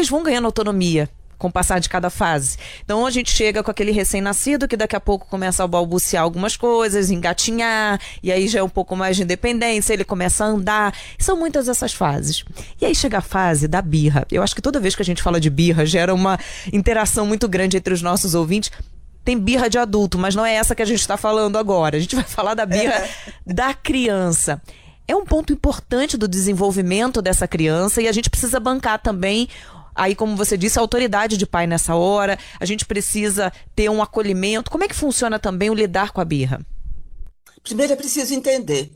eles vão ganhando autonomia com o passar de cada fase. Então a gente chega com aquele recém-nascido que daqui a pouco começa a balbuciar algumas coisas, engatinhar, e aí já é um pouco mais de independência, ele começa a andar. São muitas essas fases. E aí chega a fase da birra. Eu acho que toda vez que a gente fala de birra, gera uma interação muito grande entre os nossos ouvintes. Tem birra de adulto, mas não é essa que a gente está falando agora. A gente vai falar da birra da criança. É um ponto importante do desenvolvimento dessa criança e a gente precisa bancar também. Aí, como você disse, a autoridade de pai nessa hora, a gente precisa ter um acolhimento. Como é que funciona também o lidar com a birra? Primeiro é preciso entender